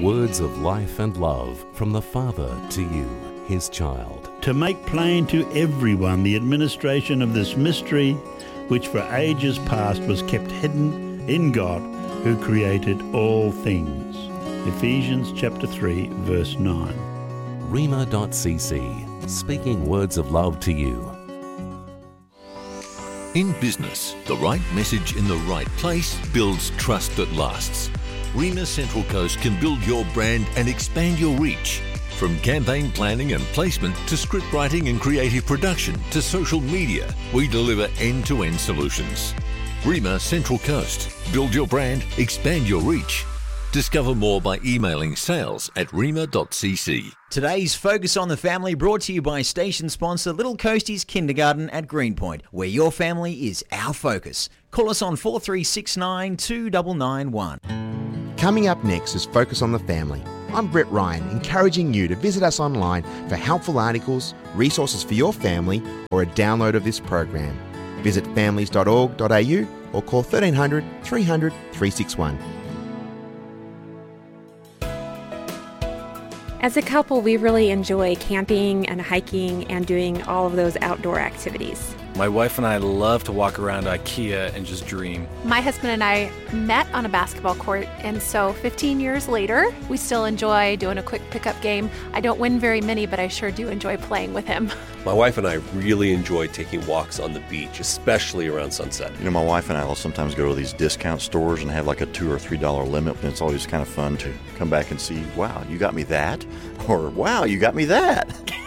Words of life and love from the Father to you, his child. To make plain to everyone the administration of this mystery, which for ages past was kept hidden in God, who created all things. Ephesians chapter 3, verse 9. Rhema.cc, speaking words of love to you. In business, the right message in the right place builds trust that lasts. Rhema Central Coast can build your brand and expand your reach. From campaign planning and placement to script writing and creative production to social media, we deliver end-to-end solutions. Rhema Central Coast. Build your brand, expand your reach. Discover more by emailing sales@rhema.cc. Today's Focus on the Family brought to you by station sponsor Little Coasties Kindergarten at Greenpoint, where your family is our focus. Call us on 4369 2991. Coming up next is Focus on the Family. I'm Brett Ryan, encouraging you to visit us online for helpful articles, resources for your family, or a download of this program. Visit families.org.au or call 1300 300 361. As a couple, we really enjoy camping and hiking and doing all of those outdoor activities. My wife and I love to walk around IKEA and just dream. My husband and I met on a basketball court, and so 15 years later, we still enjoy doing a quick pickup game. I don't win very many, but I sure do enjoy playing with him. My wife and I really enjoy taking walks on the beach, especially around sunset. You know, my wife and I will sometimes go to these discount stores and have like a $2 or $3 limit, and it's always kind of fun to come back and see, wow, you got me that, or wow, you got me that.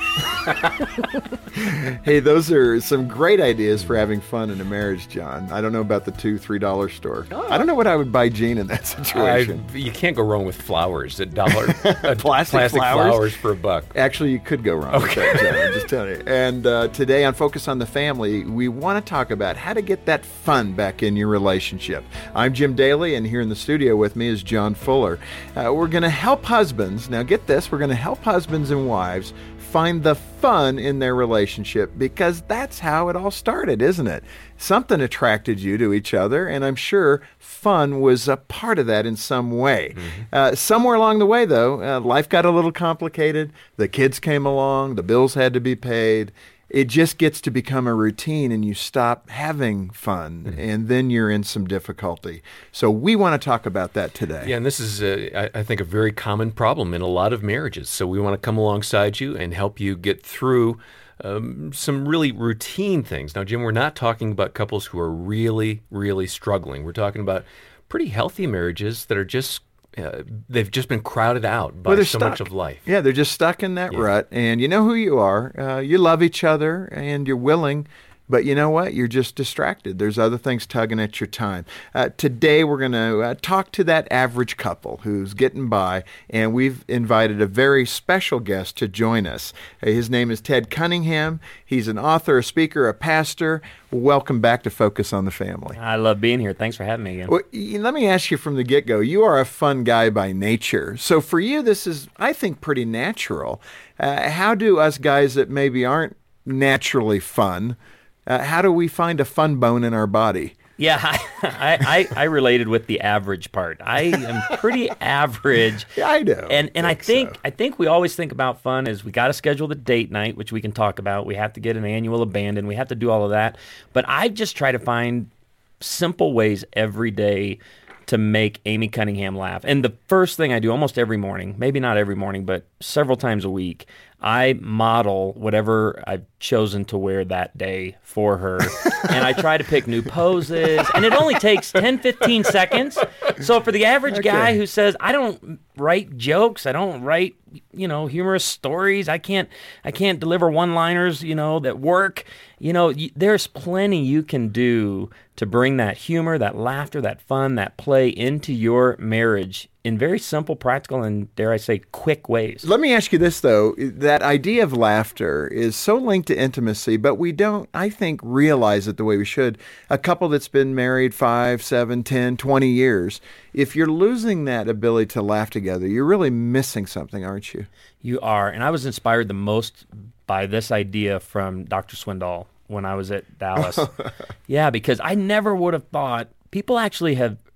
Hey, those are some great ideas for having fun in a marriage, John. I don't know about the $2, $3 store. Oh. I don't know what I would buy Gene in that situation. You can't go wrong with flowers. Plastic flowers for $1. Actually, you could go wrong with that, John. I'm just telling you. And today on Focus on the Family, we want to talk about how to get that fun back in your relationship. I'm Jim Daly, and here in the studio with me is John Fuller. We're going to help husbands. Now, get this. We're going to help husbands and wives find the fun in their relationship, because that's how it all started, isn't it? Something attracted you to each other, and I'm sure fun was a part of that in some way. Mm-hmm. Somewhere along the way, though, life got a little complicated. The kids came along. The bills had to be paid. It just gets to become a routine, and you stop having fun, and then you're in some difficulty. So we want to talk about that today. Yeah, and this is, I think, a very common problem in a lot of marriages. So we want to come alongside you and help you get through some really routine things. Now, Jim, we're not talking about couples who are really, really struggling. We're talking about pretty healthy marriages that are just they've just been crowded out by so much of life. Yeah, they're just stuck in that rut, and you know who you are. You love each other, and you're willing, but you know what? You're just distracted. There's other things tugging at your time. Today, we're going to talk to that average couple who's getting by, and we've invited a very special guest to join us. His name is Ted Cunningham. He's an author, a speaker, a pastor. Welcome back to Focus on the Family. I love being here. Thanks for having me again. Well, let me ask you from the get-go. You are a fun guy by nature. So for you, this is, I think, pretty natural. How do us guys that maybe aren't naturally fun, how do we find a fun bone in our body? Yeah, I related with the average part. I am pretty average. Yeah, I do. And I think we always think about fun as we got to schedule the date night, which we can talk about. We have to get an annual abandon. We have to do all of that. But I just try to find simple ways every day to make Amy Cunningham laugh. And the first thing I do almost every morning, maybe not every morning, but several times a week, I model whatever I've chosen to wear that day for her. And I try to pick new poses. And it only takes 10, 15 seconds. So for the average guy who says, I don't write jokes, I don't write, humorous stories, I can't deliver one-liners, that work, there's plenty you can do to bring that humor, that laughter, that fun, that play into your marriage in very simple, practical, and dare I say, quick ways. Let me ask you this, though. That idea of laughter is so linked to intimacy, but we don't, I think, realize it the way we should. A couple that's been married 5, 7, 10, 20 years, if you're losing that ability to laugh together, you're really missing something, aren't you? You are. And I was inspired the most by this idea from Dr. Swindoll when I was at Dallas. Yeah, because I never would have thought people actually have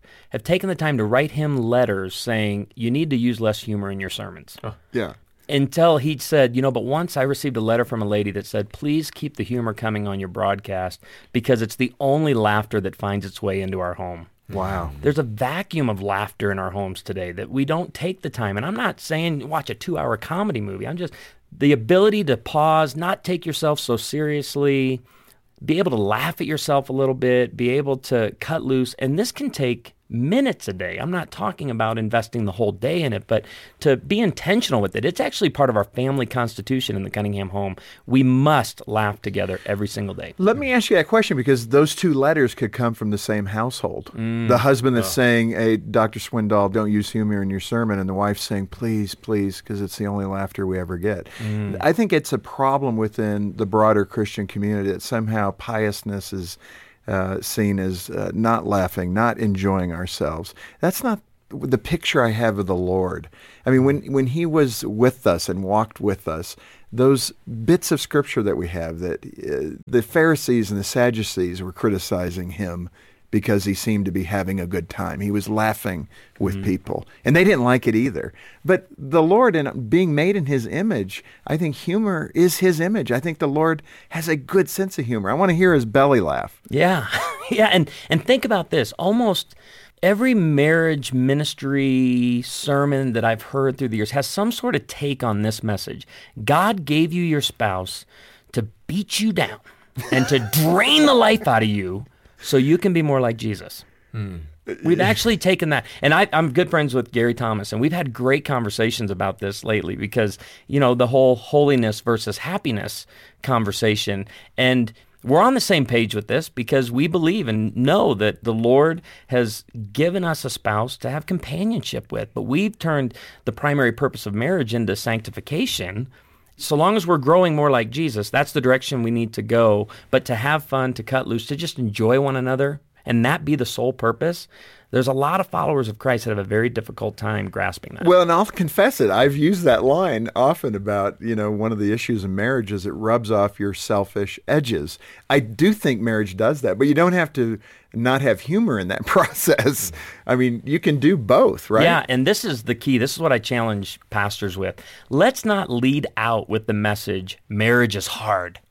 have taken the time to write him letters saying, you need to use less humor in your sermons. Yeah. Until he said, but once I received a letter from a lady that said, please keep the humor coming on your broadcast because it's the only laughter that finds its way into our home. Wow. There's a vacuum of laughter in our homes today that we don't take the time. And I'm not saying watch a 2-hour comedy movie. I'm just the ability to pause, not take yourself so seriously, be able to laugh at yourself a little bit, be able to cut loose. And this can take minutes a day. I'm not talking about investing the whole day in it, but to be intentional with it. It's actually part of our family constitution in the Cunningham home. We must laugh together every single day. Let me ask you that question because those two letters could come from the same household. The husband that's saying, hey, Dr. Swindoll, don't use humor in your sermon, and the wife saying, please, please, because it's the only laughter we ever get. I think it's a problem within the broader Christian community that somehow piousness is seen as not laughing, not enjoying ourselves. That's not the picture I have of the Lord. I mean, when he was with us and walked with us, those bits of scripture that we have that the Pharisees and the Sadducees were criticizing him because he seemed to be having a good time. He was laughing with people, and they didn't like it either. But the Lord, in being made in his image, I think humor is his image. I think the Lord has a good sense of humor. I want to hear his belly laugh. Yeah. And think about this. Almost every marriage ministry sermon that I've heard through the years has some sort of take on this message. God gave you your spouse to beat you down and to drain the life out of you so you can be more like Jesus. We've actually taken that. And I'm good friends with Gary Thomas, and we've had great conversations about this lately because, the whole holiness versus happiness conversation. And we're on the same page with this because we believe and know that the Lord has given us a spouse to have companionship with. But we've turned the primary purpose of marriage into sanctification. So long as we're growing more like Jesus, that's the direction we need to go. But to have fun, to cut loose, to just enjoy one another, and that be the sole purpose, there's a lot of followers of Christ that have a very difficult time grasping that. Well, and I'll confess it. I've used that line often about, one of the issues in marriage is it rubs off your selfish edges. I do think marriage does that, but you don't have to not have humor in that process. I mean, you can do both, right? Yeah, and this is the key. This is what I challenge pastors with. Let's not lead out with the message, marriage is hard.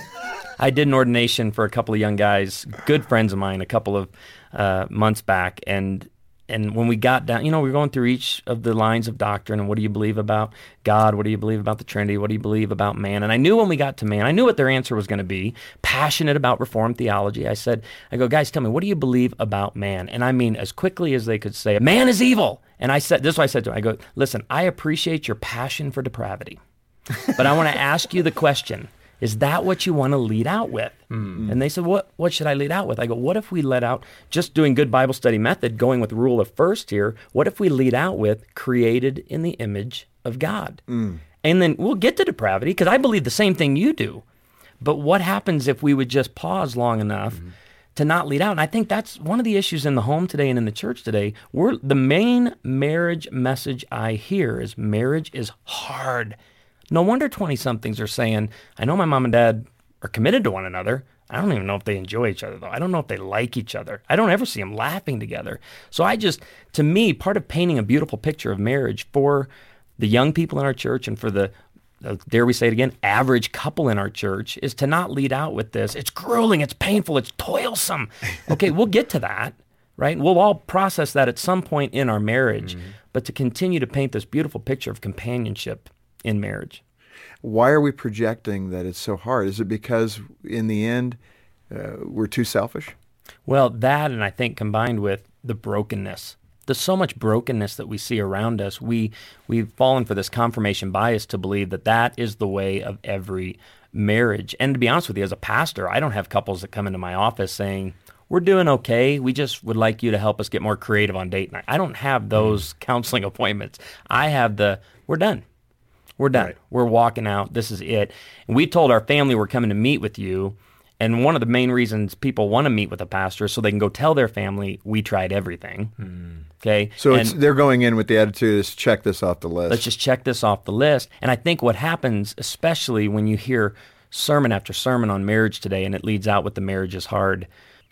I did an ordination for a couple of young guys, good friends of mine, a couple of months back, and when we got down, we were going through each of the lines of doctrine, and what do you believe about God? What do you believe about the Trinity? What do you believe about man? And I knew when we got to man, I knew what their answer was going to be, passionate about Reformed theology. I go, guys, tell me, what do you believe about man? And I mean, as quickly as they could say, man is evil. And I said, this is what I said to them. I go, listen, I appreciate your passion for depravity, but I want to ask you the question, is that what you want to lead out with? And they said, what should I lead out with? I go, what if we let out, just doing good Bible study method, going with rule of first here, what if we lead out with created in the image of God? And then we'll get to depravity, because I believe the same thing you do. But what happens if we would just pause long enough to not lead out? And I think that's one of the issues in the home today and in the church today. The main marriage message I hear is marriage is hard. No wonder 20-somethings are saying, I know my mom and dad are committed to one another. I don't even know if they enjoy each other, though. I don't know if they like each other. I don't ever see them laughing together. So to me, part of painting a beautiful picture of marriage for the young people in our church and for the, dare we say it again, average couple in our church is to not lead out with this. It's grueling, it's painful, it's toilsome. Okay, we'll get to that, right? We'll all process that at some point in our marriage, but to continue to paint this beautiful picture of companionship in marriage. Why are we projecting that it's so hard? Is it because in the end we're too selfish? Well, that, and I think combined with the brokenness. There's so much brokenness that we see around us. We've fallen for this confirmation bias to believe that is the way of every marriage. And to be honest with you, as a pastor, I don't have couples that come into my office saying, we're doing okay, we just would like you to help us get more creative on date night. I don't have those counseling appointments. I have we're done. We're done. Right. We're walking out. This is it. And we told our family we're coming to meet with you. And one of the main reasons people want to meet with a pastor is so they can go tell their family, we tried everything. Okay? So they're going in with the attitude, let's check this off the list. Let's just check this off the list. And I think what happens, especially when you hear sermon after sermon on marriage today, and it leads out with the marriage is hard,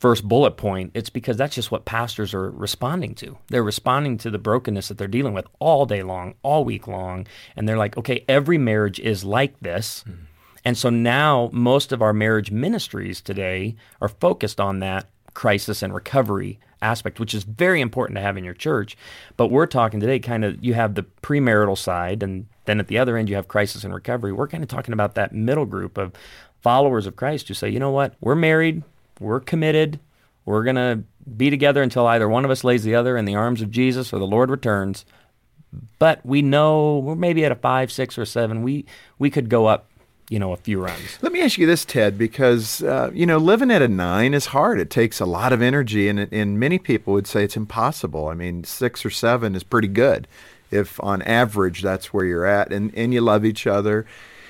first bullet point, it's because that's just what pastors are responding to. They're responding to the brokenness that they're dealing with all day long, all week long. And they're like, okay, every marriage is like this. Mm-hmm. And so now most of our marriage ministries today are focused on that crisis and recovery aspect, which is very important to have in your church. But we're talking today kind of, you have the premarital side, and then at the other end you have crisis and recovery. We're kind of talking about that middle group of followers of Christ who say, you know what, we're married, we're committed, we're going to be together until either one of us lays the other in the arms of Jesus or the Lord returns. But we know we're maybe at a 5, 6, or 7. We could go up, a few runs. Let me ask you this, Ted, because, living at a 9 is hard. It takes a lot of energy, and many people would say it's impossible. I mean, 6 or 7 is pretty good if on average that's where you're at, and you love each other.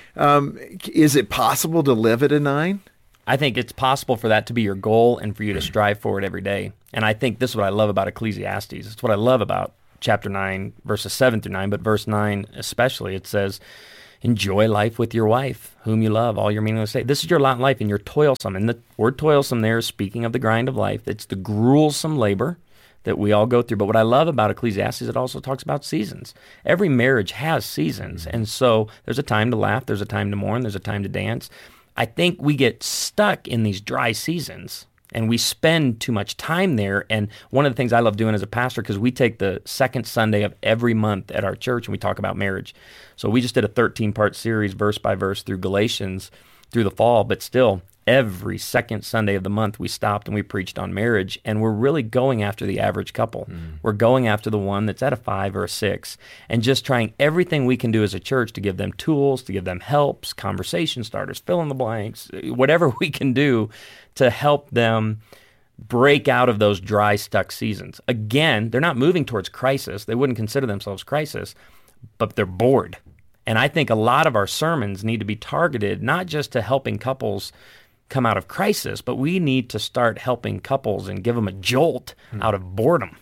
Is it possible to live at a 9? I think it's possible for that to be your goal and for you to strive for it every day. And I think this is what I love about Ecclesiastes. It's what I love about chapter 9, verses 7 through 9, but verse 9 especially, it says, enjoy life with your wife, whom you love, all your meaningless days. This is your lot in life, and you're toilsome. And the word toilsome there is speaking of the grind of life. It's the gruesome labor that we all go through. But what I love about Ecclesiastes, it also talks about seasons. Every marriage has seasons. And so there's a time to laugh, there's a time to mourn, there's a time to dance. I think we get stuck in these dry seasons, and we spend too much time there. And one of the things I love doing as a pastor, because we take the second Sunday of every month at our church and we talk about marriage. So we just did a 13-part series, verse by verse, through Galatians through the fall, but still, every second Sunday of the month we stopped and we preached on marriage, and we're really going after the average couple. We're going after the one that's at a 5 or a 6, and just trying everything we can do as a church to give them tools, to give them helps, conversation starters, fill in the blanks, whatever we can do to help them break out of those dry, stuck seasons. Again, they're not moving towards crisis. They wouldn't consider themselves crisis, but they're bored. And I think a lot of our sermons need to be targeted not just to helping couples come out of crisis, but we need to start helping couples and give them a jolt out of boredom.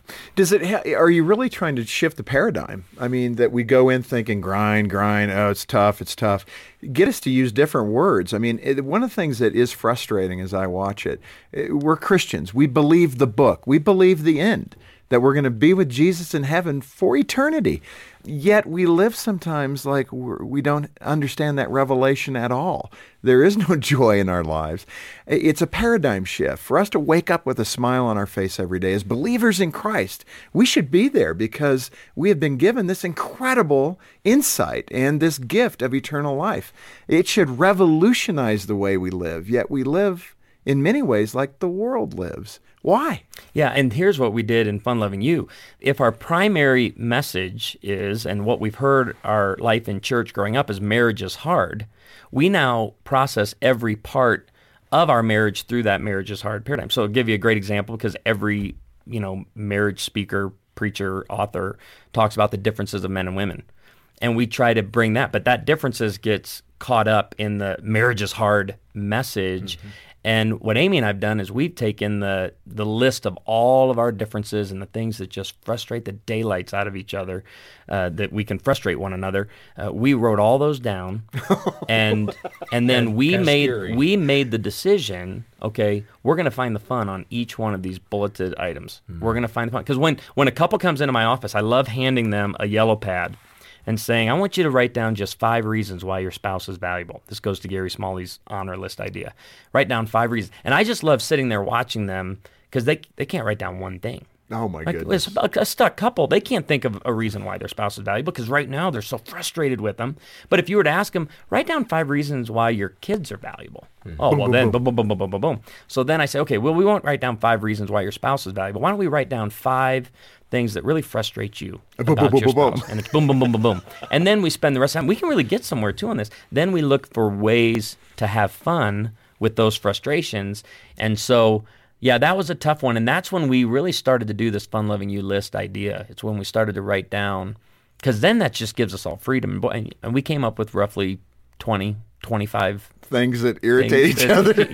Are you really trying to shift the paradigm? I mean, that we go in thinking grind, oh, it's tough. Get us to use different words. I mean, one of the things that is frustrating as I watch it, we're Christians. We believe the book. We believe the end, that we're going to be with Jesus in heaven for eternity. Yet we live sometimes like we don't understand that revelation at all. There is no joy in our lives. It's a paradigm shift. For us to wake up with a smile on our face every day as believers in Christ, we should be there because we have been given this incredible insight and this gift of eternal life. It should revolutionize the way we live, yet we live in many ways like the world lives. Why? Yeah, and here's what we did in Fun Loving You. If our primary message is, and what we've heard our life in church growing up is marriage is hard, we now process every part of our marriage through that marriage is hard paradigm. So I'll give you a great example, because every marriage speaker, preacher, author talks about the differences of men and women. And we try to bring that, but that differences gets caught up in the marriage is hard message. Mm-hmm. And what Amy and I have done is we've taken the list of all of our differences and the things that just frustrate the daylights out of each other, that we can frustrate one another. We wrote all those down, and then we made the decision. Okay, we're going to find the fun on each one of these bulleted items. Mm-hmm. We're going to find the fun, because when a couple comes into my office, I love handing them a yellow pad and saying, I want you to write down just 5 reasons why your spouse is valuable. This goes to Gary Smalley's honor list idea. Write down 5 reasons. And I just love sitting there watching them, because they can't write down one thing. Oh, my goodness. A stuck couple, they can't think of a reason why their spouse is valuable, because right now they're so frustrated with them. But if you were to ask them, write down 5 reasons why your kids are valuable. Mm-hmm. Oh, well, then, boom, boom, boom, boom, boom, boom, boom. So then I say, okay, well, we won't write down 5 reasons why your spouse is valuable. Why don't we write down 5 things that really frustrate you about your spouse? And it's boom, boom, boom, boom, boom. And then we spend the rest of the time, we can really get somewhere too on this. Then we look for ways to have fun with those frustrations. And so, yeah, that was a tough one. And that's when we really started to do this Fun Loving You list idea. It's when we started to write down, because then that just gives us all freedom. And we came up with roughly 20, 25 things that irritate each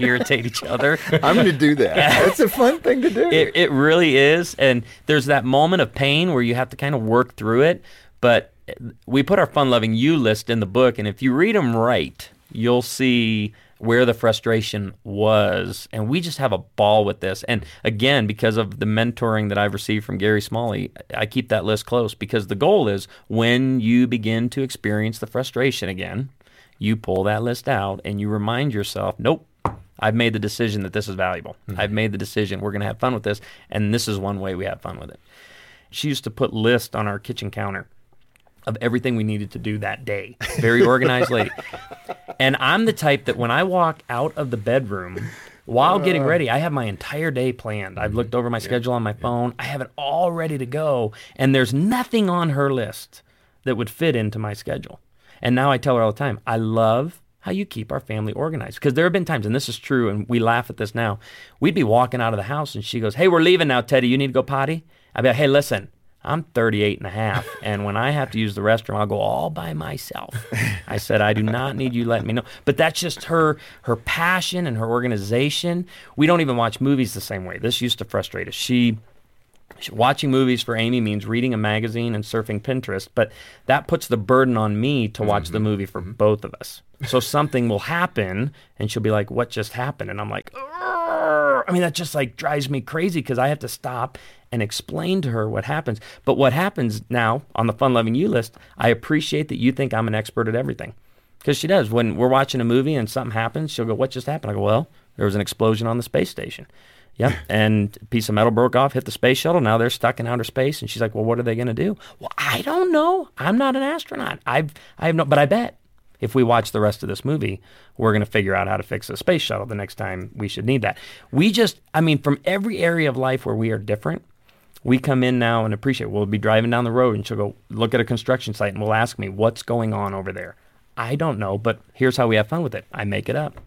other. I'm going to do that. That's a fun thing to do. It really is. And there's that moment of pain where you have to kind of work through it. But we put our Fun Loving You list in the book, and if you read them right, you'll see where the frustration was, and we just have a ball with this. And again, because of the mentoring that I've received from Gary Smalley, I keep that list close, because the goal is when you begin to experience the frustration again, you pull that list out and you remind yourself, nope, I've made the decision that this is valuable. I've made the decision we're going to have fun with this, and this is one way we have fun with it. She used to put lists on our kitchen counter of everything we needed to do that day. Very organized lady. And I'm the type that when I walk out of the bedroom, while getting ready, I have my entire day planned. I've looked over my schedule on my phone. I have it all ready to go. And there's nothing on her list that would fit into my schedule. And now I tell her all the time, I love how you keep our family organized. Because there have been times, and this is true, and we laugh at this now, we'd be walking out of the house and she goes, hey, we're leaving now, Teddy. You need to go potty? I'd be like, hey, listen, I'm 38 and a half, and when I have to use the restroom, I'll go all by myself. I said, I do not need you letting me know. But that's just her passion and her organization. We don't even watch movies the same way. This used to frustrate us. Watching movies for Amy means reading a magazine and surfing Pinterest, but that puts the burden on me to watch the movie for both of us. So something will happen, and she'll be like, what just happened? And I'm like, Arr! I mean, that just like drives me crazy, because I have to stop and explain to her what happens. But what happens now on the Fun Loving You list, I appreciate that you think I'm an expert at everything. Because she does. When we're watching a movie and something happens, she'll go, what just happened? I go, well, there was an explosion on the space station. Yep, and a piece of metal broke off, hit the space shuttle. Now they're stuck in outer space. And she's like, well, what are they going to do? Well, I don't know. I'm not an astronaut. I have no, but I bet if we watch the rest of this movie, we're going to figure out how to fix a space shuttle the next time we should need that. From every area of life where we are different, we come in now and appreciate. We'll be driving down the road, and she'll go look at a construction site, and will ask me, what's going on over there? I don't know, but here's how we have fun with it. I make it up.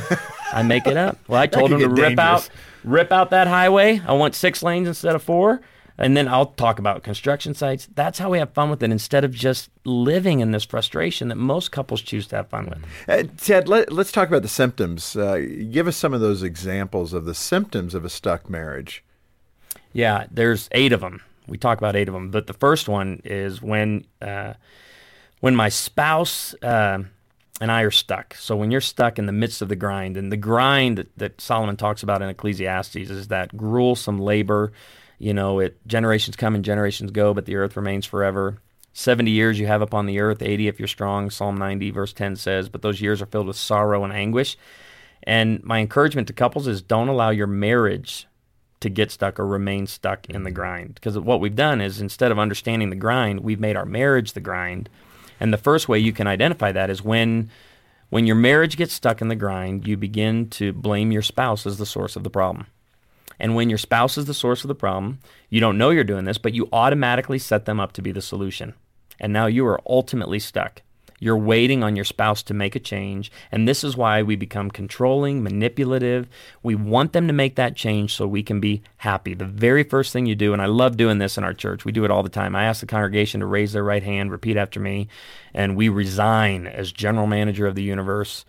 Well, I told him to rip out that highway. I want 6 lanes instead of 4. And then I'll talk about construction sites. That's how we have fun with it, instead of just living in this frustration that most couples choose to have fun with. Ted, let's talk about the symptoms. Give us some of those examples of the symptoms of a stuck marriage. Yeah, there's 8 of them. We talk about 8 of them. But the first one is when my spouse and I are stuck. So when you're stuck in the midst of the grind, and the grind that Solomon talks about in Ecclesiastes is that gruesome labor. Generations come and generations go, but the earth remains forever. 70 years you have upon the earth, 80 if you're strong. Psalm 90 verse 10 says, but those years are filled with sorrow and anguish. And my encouragement to couples is don't allow your marriage to get stuck or remain stuck in the grind. Because what we've done is, instead of understanding the grind, we've made our marriage the grind. And the first way you can identify that is when your marriage gets stuck in the grind, you begin to blame your spouse as the source of the problem. And when your spouse is the source of the problem, you don't know you're doing this, but you automatically set them up to be the solution. And now you are ultimately stuck. You're waiting on your spouse to make a change, and this is why we become controlling, manipulative. We want them to make that change so we can be happy. The very first thing you do, and I love doing this in our church, we do it all the time. I ask the congregation to raise their right hand, repeat after me, and we resign as general manager of the universe,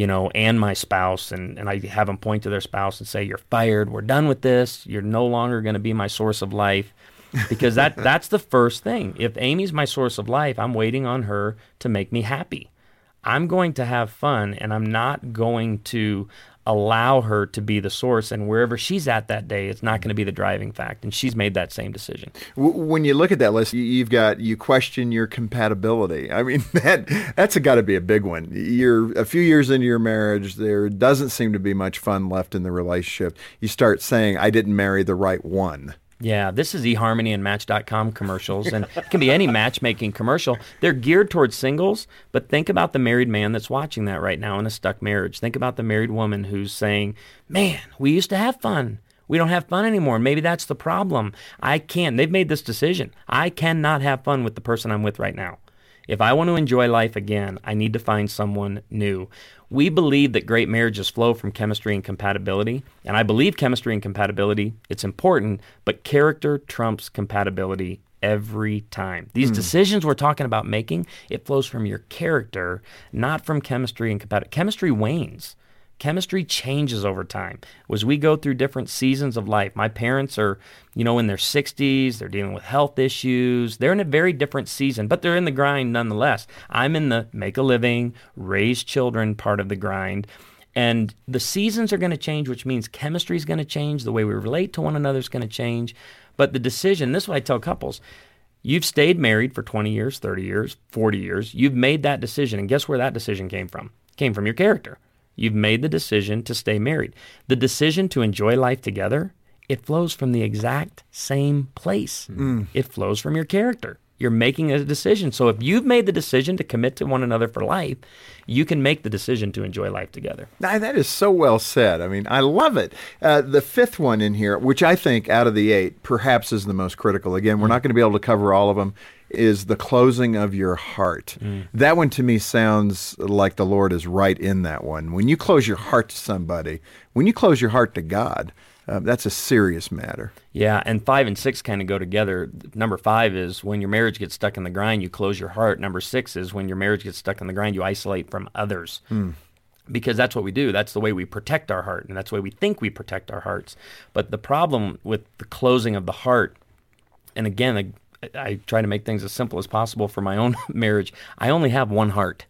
and my spouse, and I have them point to their spouse and say, you're fired, we're done with this, you're no longer going to be my source of life. Because that's the first thing. If Amy's my source of life, I'm waiting on her to make me happy. I'm going to have fun, and I'm not going to allow her to be the source. And wherever she's at that day, it's not going to be the driving fact. And she's made that same decision. When you look at that list, you question your compatibility. I mean, that's got to be a big one. You're a few years into your marriage. There doesn't seem to be much fun left in the relationship. You start saying, I didn't marry the right one. Yeah, this is eHarmony and Match.com commercials, and it can be any matchmaking commercial. They're geared towards singles, but think about the married man that's watching that right now in a stuck marriage. Think about the married woman who's saying, man, we used to have fun. We don't have fun anymore. Maybe that's the problem. They've made this decision. I cannot have fun with the person I'm with right now. If I want to enjoy life again, I need to find someone new. We believe that great marriages flow from chemistry and compatibility, and I believe chemistry and compatibility, it's important, but character trumps compatibility every time. These decisions we're talking about making, it flows from your character, not from chemistry and compatibility. Chemistry wanes. Chemistry changes over time. As we go through different seasons of life, my parents are, in their 60s, they're dealing with health issues. They're in a very different season, but they're in the grind nonetheless. I'm in the make a living, raise children part of the grind. And the seasons are going to change, which means chemistry is going to change. The way we relate to one another is going to change. But the decision, this is what I tell couples, you've stayed married for 20 years, 30 years, 40 years. You've made that decision. And guess where that decision came from? It came from your character. You've made the decision to stay married. The decision to enjoy life together, it flows from the exact same place. It flows from your character. You're making a decision. So if you've made the decision to commit to one another for life, you can make the decision to enjoy life together. Now, that is so well said. I mean, I love it. The fifth one in here, which I think out of the 8 perhaps is the most critical. Again, we're not going to be able to cover all of them, is the closing of your heart. That one to me sounds like the Lord is right in that one. When you close your heart to somebody, when you close your heart to God, that's a serious matter. Yeah, and 5 and 6 kind of go together. Number 5 is when your marriage gets stuck in the grind, you close your heart. Number 6 is when your marriage gets stuck in the grind, you isolate from others. Because that's what we do. That's the way we protect our heart, and that's the way we think we protect our hearts. But the problem with the closing of the heart, and again, I try to make things as simple as possible for my own marriage. I only have one heart.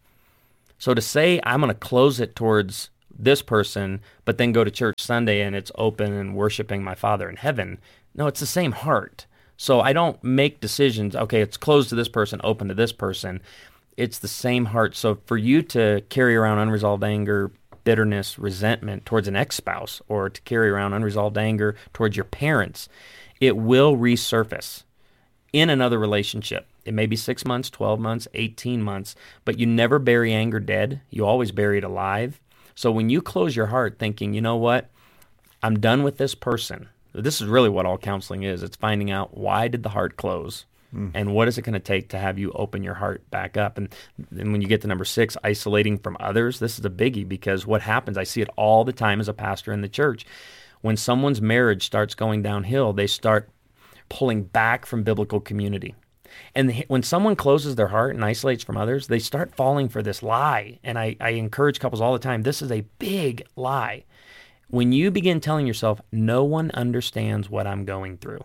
So to say I'm going to close it towards this person, but then go to church Sunday and it's open and worshiping my Father in heaven. No, it's the same heart. So I don't make decisions, okay, it's closed to this person, open to this person. It's the same heart. So for you to carry around unresolved anger, bitterness, resentment towards an ex-spouse, or to carry around unresolved anger towards your parents, it will resurface in another relationship. It may be 6 months, 12 months, 18 months, but you never bury anger dead. You always bury it alive. So when you close your heart thinking, you know what, I'm done with this person. This is really what all counseling is. It's finding out, why did the heart close? And what is it going to take to have you open your heart back up? And then when you get to number 6, isolating from others, this is a biggie, because what happens, I see it all the time as a pastor in the church. When someone's marriage starts going downhill, they start pulling back from biblical community. And when someone closes their heart and isolates from others, they start falling for this lie. And I encourage couples all the time, this is a big lie. When you begin telling yourself, no one understands what I'm going through.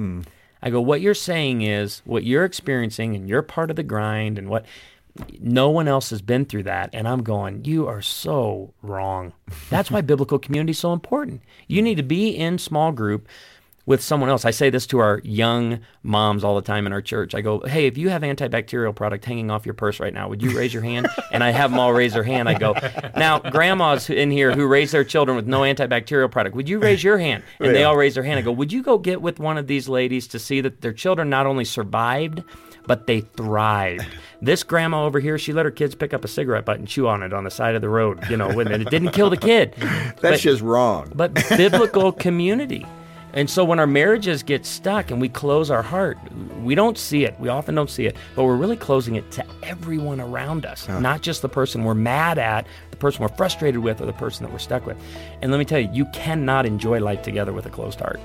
I go, what you're saying is what you're experiencing, and you're part of the grind, and what no one else has been through that. And I'm going, you are so wrong. That's why biblical community is so important. You need to be in small group with someone else. I say this to our young moms all the time in our church. I go, hey, if you have antibacterial product hanging off your purse right now, would you raise your hand? And I have them all raise their hand. I go, now, grandmas in here who raise their children with no antibacterial product, would you raise your hand? And they all raise their hand. I go, would you go get with one of these ladies to see that their children not only survived, but they thrived? This grandma over here, she let her kids pick up a cigarette butt and chew on it on the side of the road, and it didn't kill the kid. That's just wrong. But biblical community. And so when our marriages get stuck and we close our heart, we don't see it. We often don't see it, but we're really closing it to everyone around us, not just the person we're mad at, the person we're frustrated with, or the person that we're stuck with. And let me tell you, you cannot enjoy life together with a closed heart.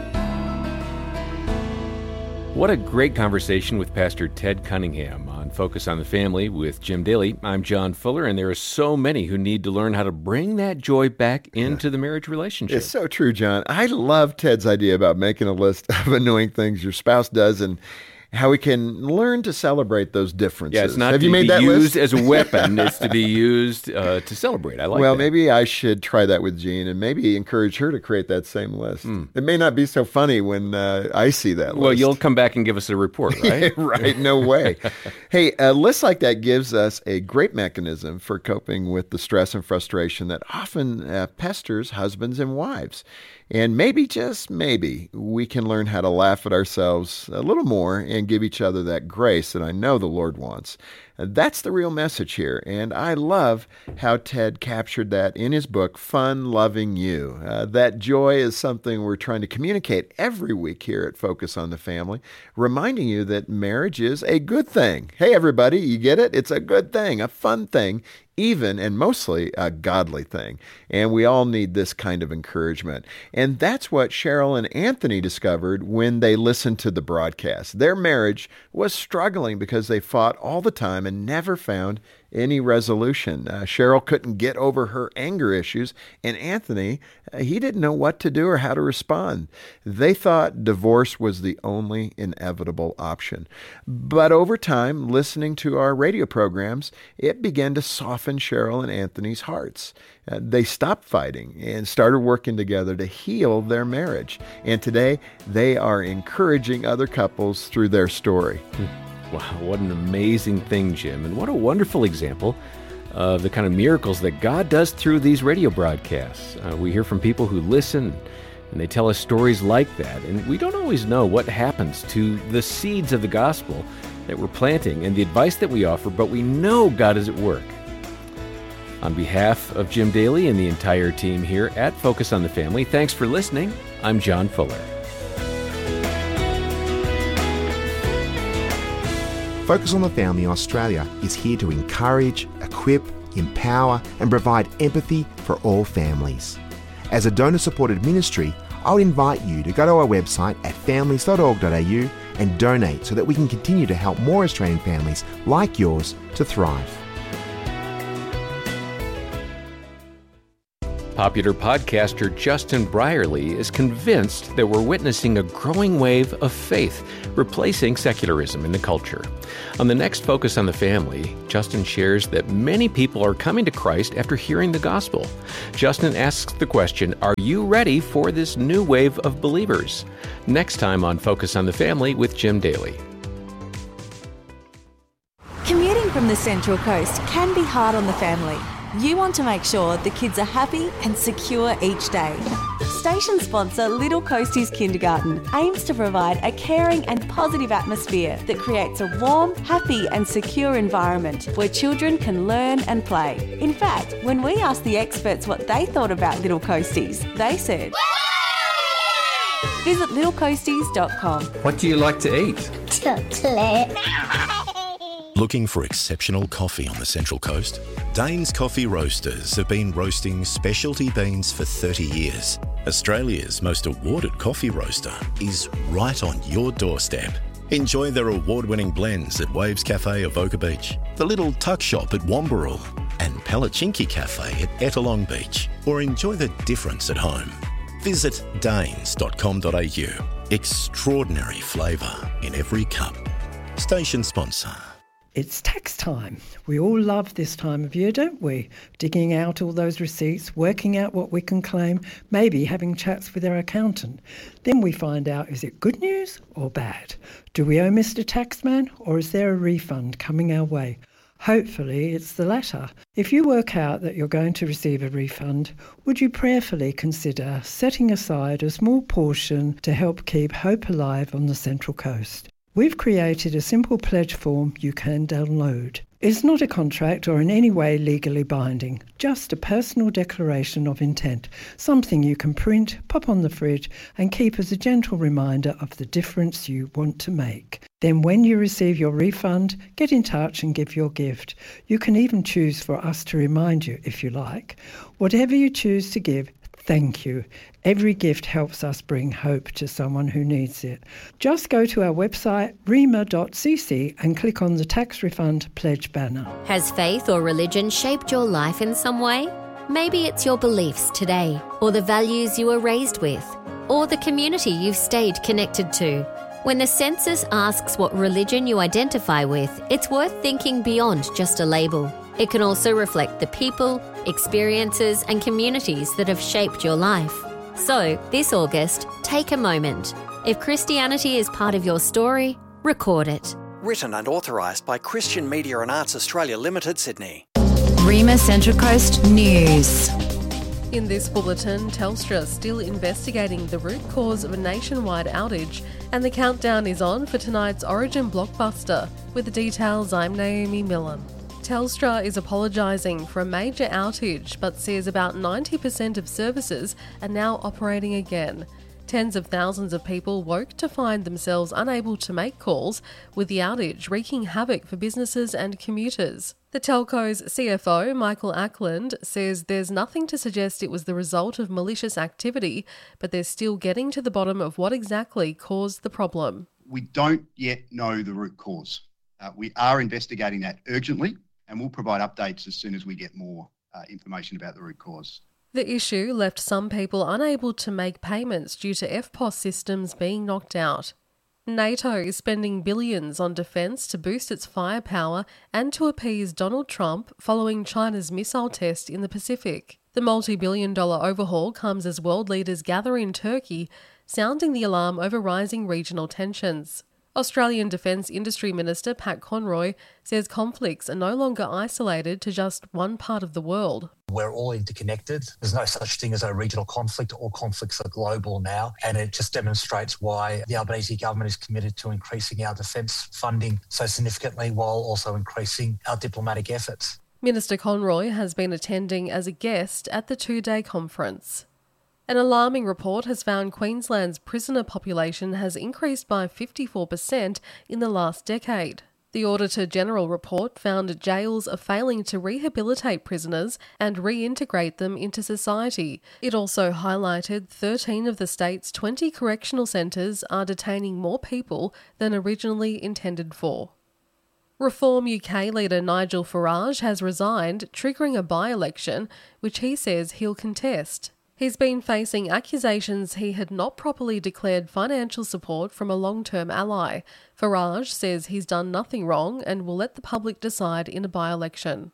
What a great conversation with Pastor Ted Cunningham on Focus on the Family with Jim Daly. I'm John Fuller, and there are so many who need to learn how to bring that joy back into the marriage relationship. It's so true, John. I love Ted's idea about making a list of annoying things your spouse does and how we can learn to celebrate those differences. Yeah, it's not Have to you made be that used list? as a weapon. It's to be used to celebrate. I like well, that. maybe I should try that with Jean and maybe encourage her to create that same list. It may not be so funny when I see that list. Well, you'll come back and give us a report, right? Yeah, right. No way. Hey, a list like that gives us a great mechanism for coping with the stress and frustration that often pesters husbands and wives. And maybe, just maybe, we can learn how to laugh at ourselves a little more and give each other that grace that I know the Lord wants. That's the real message here, and I love how Ted captured that in his book, Fun Loving You. That joy is something we're trying to communicate every week here at Focus on the Family, reminding you that marriage is a good thing. Hey, everybody, you get it? It's a good thing, a fun thing, even and mostly a godly thing. And we all need this kind of encouragement. And that's what Cheryl and Anthony discovered when they listened to the broadcast. Their marriage was struggling because they fought all the time and never found any resolution. Cheryl couldn't get over her anger issues, and Anthony, he didn't know what to do or how to respond. They thought divorce was the only inevitable option. But over time, listening to our radio programs, it began to soften Cheryl and Anthony's hearts. They stopped fighting and started working together to heal their marriage. And today, they are encouraging other couples through their story. Wow, what an amazing thing, Jim. And what a wonderful example of the kind of miracles that God does through these radio broadcasts. We hear from people who listen, and they tell us stories like that. And we don't always know what happens to the seeds of the gospel that we're planting and the advice that we offer, but we know God is at work. On behalf of Jim Daly and the entire team here at Focus on the Family, thanks for listening. I'm John Fuller. Focus on the Family Australia is here to encourage, equip, empower and provide empathy for all families. As a donor-supported ministry, I would invite you to go to our website at families.org.au and donate so that we can continue to help more Australian families like yours to thrive. Popular podcaster Justin Brierley is convinced that we're witnessing a growing wave of faith replacing secularism in the culture. On the next Focus on the Family, Justin shares that many people are coming to Christ after hearing the gospel. Justin asks the question, are you ready for this new wave of believers? Next time on Focus on the Family with Jim Daly. Commuting from the Central Coast can be hard on the family. You want to make sure the kids are happy and secure each day. Station sponsor Little Coasties Kindergarten aims to provide a caring and positive atmosphere that creates a warm, happy and secure environment where children can learn and play. In fact, when we asked the experts what they thought about Little Coasties, they said, visit littlecoasties.com. What do you like to eat? Chocolate. Looking for exceptional coffee on the Central Coast? Dane's Coffee Roasters have been roasting specialty beans for 30 years. Australia's most awarded coffee roaster is right on your doorstep. Enjoy their award-winning blends at Waves Cafe Avoca Beach, the Little Tuck Shop at Wambarrel, and Palachinki Cafe at Ettalong Beach, or enjoy the difference at home. Visit danes.com.au. Extraordinary flavour in every cup. Station sponsor. It's tax time. We all love this time of year, don't we? Digging out all those receipts, working out what we can claim, maybe having chats with our accountant. Then we find out, is it good news or bad? Do we owe Mr. Taxman or is there a refund coming our way? Hopefully it's the latter. If you work out that you're going to receive a refund, would you prayerfully consider setting aside a small portion to help keep hope alive on the Central Coast? We've created a simple pledge form you can download. It's not a contract or in any way legally binding, just a personal declaration of intent, something you can print, pop on the fridge and keep as a gentle reminder of the difference you want to make. Then when you receive your refund, get in touch and give your gift. You can even choose for us to remind you if you like. Whatever you choose to give, thank you. Every gift helps us bring hope to someone who needs it. Just go to our website, rema.cc, and click on the tax refund pledge banner. Has faith or religion shaped your life in some way? Maybe it's your beliefs today, or the values you were raised with, or the community you've stayed connected to. When the census asks what religion you identify with, it's worth thinking beyond just a label. It can also reflect the people, experiences and communities that have shaped your life. So, this August, take a moment. If Christianity is part of your story, record it. Written and authorised by Christian Media and Arts Australia Limited, Sydney. Rema Central Coast News. In this bulletin, Telstra still investigating the root cause of a nationwide outage, and the countdown is on for tonight's Origin blockbuster. With the details, I'm Naomi Millen. Telstra is apologising for a major outage but says about 90% of services are now operating again. Tens of thousands of people woke to find themselves unable to make calls, with the outage wreaking havoc for businesses and commuters. The telco's CFO, Michael Ackland, says there's nothing to suggest it was the result of malicious activity, but they're still getting to the bottom of what exactly caused the problem. We don't yet know the root cause. We are investigating that urgently, and we'll provide updates as soon as we get more information about the root cause. The issue left some people unable to make payments due to FPOS systems being knocked out. NATO is spending billions on defence to boost its firepower and to appease Donald Trump following China's missile test in the Pacific. The multi-billion-dollar overhaul comes as world leaders gather in Turkey, sounding the alarm over rising regional tensions. Australian Defence Industry Minister Pat Conroy says conflicts are no longer isolated to just one part of the world. We're all interconnected. There's no such thing as a regional conflict. All conflicts are global now, and it just demonstrates why the Albanese government is committed to increasing our defence funding so significantly while also increasing our diplomatic efforts. Minister Conroy has been attending as a guest at the two-day conference. An alarming report has found Queensland's prisoner population has increased by 54% in the last decade. The Auditor General report found jails are failing to rehabilitate prisoners and reintegrate them into society. It also highlighted 13 of the state's 20 correctional centres are detaining more people than originally intended for. Reform UK leader Nigel Farage has resigned, triggering a by-election, which he says he'll contest. He's been facing accusations he had not properly declared financial support from a long-term ally. Farage says he's done nothing wrong and will let the public decide in a by-election.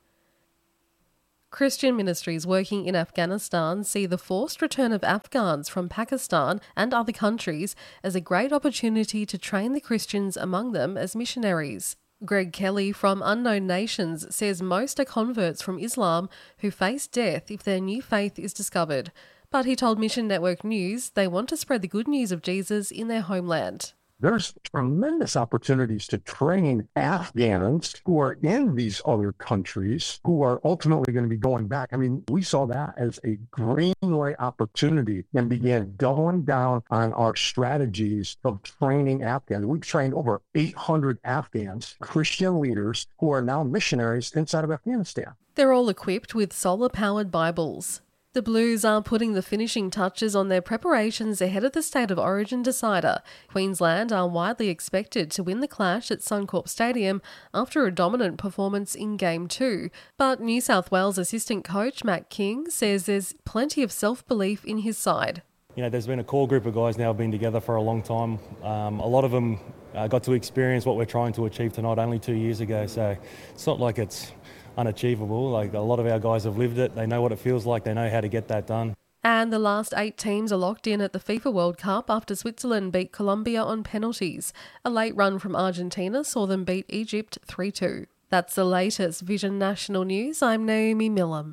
Christian ministries working in Afghanistan see the forced return of Afghans from Pakistan and other countries as a great opportunity to train the Christians among them as missionaries. Greg Kelly from Unknown Nations says most are converts from Islam who face death if their new faith is discovered. But he told Mission Network News they want to spread the good news of Jesus in their homeland. There's tremendous opportunities to train Afghans who are in these other countries who are ultimately going to be going back. I mean, we saw that as a greenway opportunity and began doubling down on our strategies of training Afghans. We've trained over 800 Afghans, Christian leaders, who are now missionaries inside of Afghanistan. They're all equipped with solar-powered Bibles. The Blues are putting the finishing touches on their preparations ahead of the State of Origin decider. Queensland are widely expected to win the clash at Suncorp Stadium after a dominant performance in Game 2. But New South Wales assistant coach Matt King says there's plenty of self-belief in his side. You know, there's been a core group of guys now who've been together for a long time. A lot of them got to experience what we're trying to achieve tonight only 2 years ago, so it's not like it's unachievable. Like, a lot of our guys have lived it. They know what it feels like. They know how to get that done. And the last 8 teams are locked in at the FIFA World Cup after Switzerland beat Colombia on penalties. A late run from Argentina saw them beat Egypt 3-2. That's the latest Vision National News. I'm Naomi Millam.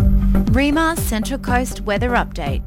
REMA Central Coast Weather Update.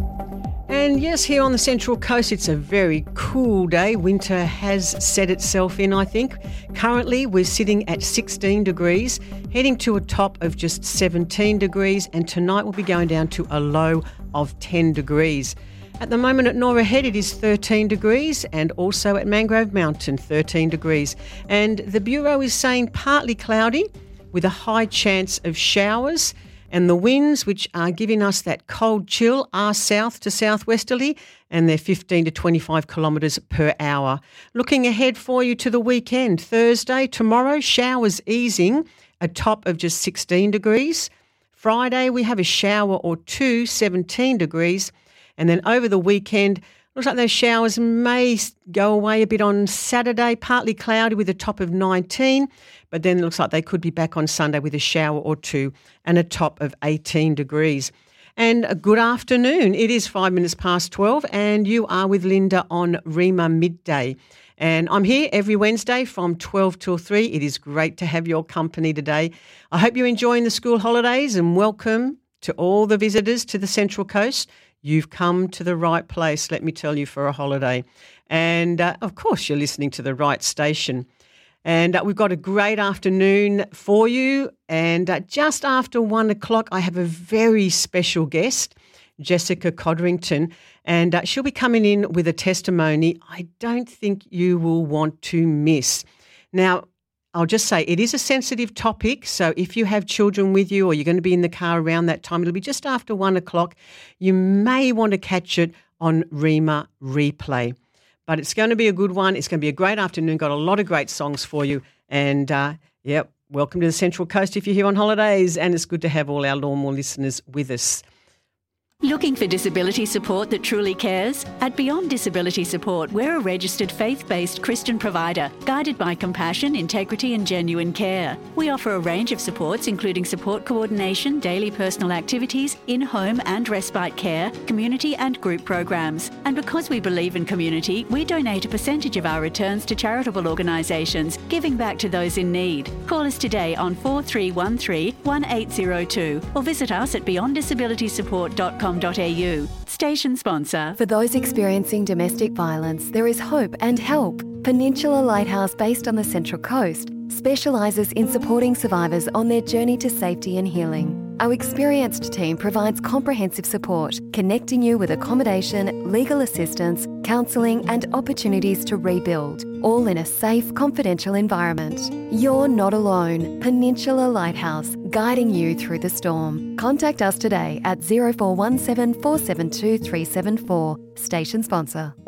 And yes, here on the Central Coast, it's a very cool day. Winter has set itself in, I think. Currently, we're sitting at 16 degrees, heading to a top of just 17 degrees, and tonight we'll be going down to a low of 10 degrees. At the moment at Norah Head, it is 13 degrees, and also at Mangrove Mountain, 13 degrees. And the Bureau is saying partly cloudy with a high chance of showers. And the winds, which are giving us that cold chill, are south to southwesterly, and they're 15 to 25 kilometres per hour. Looking ahead for you to the weekend, Thursday, tomorrow, showers easing, a top of just 16 degrees. Friday, we have a shower or two, 17 degrees. And then over the weekend, looks like those showers may go away a bit on Saturday, partly cloudy with a top of 19, but then it looks like they could be back on Sunday with a shower or two and a top of 18 degrees. And a good afternoon. It is 5 minutes past 12 and you are with Linda on REMA Midday. And I'm here every Wednesday from 12 till 3. It is great to have your company today. I hope you're enjoying the school holidays and welcome to all the visitors to the Central Coast. You've come to the right place, let me tell you, for a holiday. And, of course, you're listening to the right station. And we've got a great afternoon for you. And just after 1 o'clock, I have a very special guest, Jessica Codrington, and she'll be coming in with a testimony I don't think you will want to miss. Now, I'll just say it is a sensitive topic, so if you have children with you or you're going to be in the car around that time, it'll be just after 1 o'clock. You may want to catch it on REMA Replay. But it's going to be a good one. It's going to be a great afternoon. Got a lot of great songs for you. And, welcome to the Central Coast if you're here on holidays, and it's good to have all our Longmore listeners with us. Looking for disability support that truly cares? At Beyond Disability Support, we're a registered faith-based Christian provider, guided by compassion, integrity and genuine care. We offer a range of supports, including support coordination, daily personal activities, in-home and respite care, community and group programs. And because we believe in community, we donate a percentage of our returns to charitable organisations, giving back to those in need. Call us today on 4313-1802 or visit us at beyonddisabilitysupport.com. Station sponsor. For those experiencing domestic violence, there is hope and help. Peninsula Lighthouse, based on the Central Coast, specialises in supporting survivors on their journey to safety and healing. Our experienced team provides comprehensive support, connecting you with accommodation, legal assistance, counselling and opportunities to rebuild, all in a safe, confidential environment. You're not alone. Peninsula Lighthouse, guiding you through the storm. Contact us today at 0417 472 374. Station sponsor.